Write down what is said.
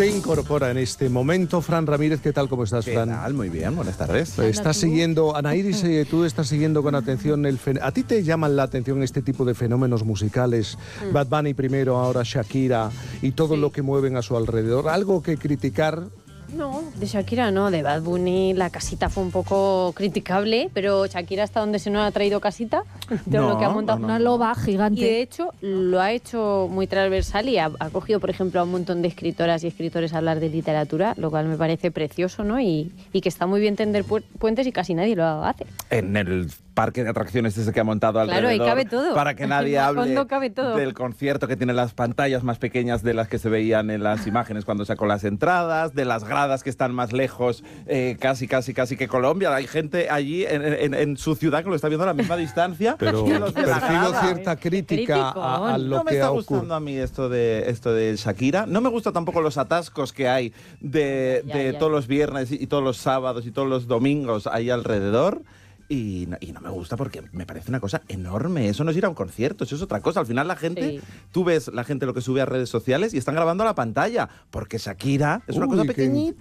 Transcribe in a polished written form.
Se incorpora en este momento Fran Ramírez. ¿Qué tal? ¿Cómo estás, Fran? ¿Qué tal? Muy bien, buenas tardes. Estás siguiendo, Anairis, tú estás siguiendo con atención ¿A ti te llaman la atención este tipo de fenómenos musicales? Bad Bunny primero, ahora Shakira y todo lo que mueven a su alrededor. ¿Algo que criticar? No, de Shakira no, de Bad Bunny la casita fue un poco criticable, pero Shakira hasta donde se nos ha traído casita, de lo que ha montado una loba gigante. Y de hecho lo ha hecho muy transversal y ha cogido, por ejemplo, a un montón de escritoras y escritores a hablar de literatura, lo cual me parece precioso, ¿no? Y que está muy bien tender puentes y casi nadie lo hace. En el parque de atracciones ese que ha montado alrededor. Claro, ahí cabe todo. Para que nadie hable fondo cabe todo. Del concierto, que tiene las pantallas más pequeñas de las que se veían en las imágenes cuando sacó las entradas, de las gradas que están más lejos, casi que Colombia. Hay gente allí en su ciudad que lo está viendo a la misma distancia. Pero percibo cierta crítica a lo no me que está ha gustando ocurrido. a mí esto de Shakira. No me gusta tampoco los atascos que hay de todos los viernes y todos los sábados y todos los domingos ahí alrededor. Y no me gusta porque me parece una cosa enorme. Eso no es ir a un concierto, eso es otra cosa. Al final la gente, tú ves la gente lo que sube a redes sociales y están grabando a la pantalla. Porque Shakira es una cosa pequeñita.